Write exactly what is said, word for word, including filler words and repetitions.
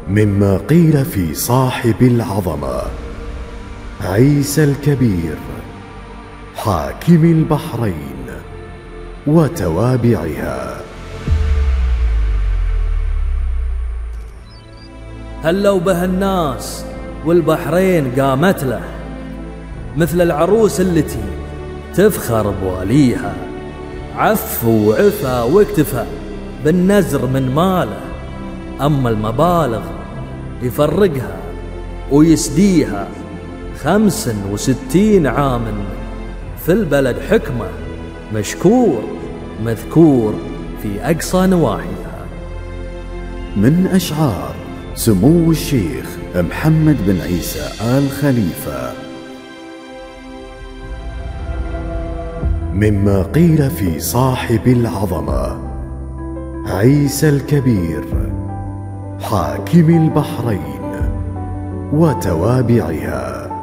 مما قيل في صاحب العظمة عيسى الكبير حاكم البحرين وتوابعها. هلوا به الناس والبحرين قامت له، مثل العروس التي تفخر بواليها، عف وعفا واكتفى بالنزر من ماله، أما المبالغ يفرقها ويسديها. خمس وستين عام في البلد حكمة، مشكور مذكور في أقصى نواحيها. من أشعار سمو الشيخ محمد بن عيسى آل خليفة. مما قيل في صاحب العظمة عيسى الكبير حاكم البحرين وتوابعها.